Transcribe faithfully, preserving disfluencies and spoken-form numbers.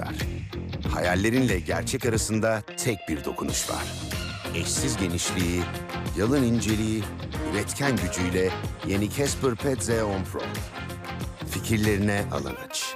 kadar. Hayallerinle gerçek arasında tek bir dokunuş var. Eşsiz genişliği, yalın inceliği, üretken gücüyle yeni Casper Pet Z on Pro. Fikirlerine alan aç.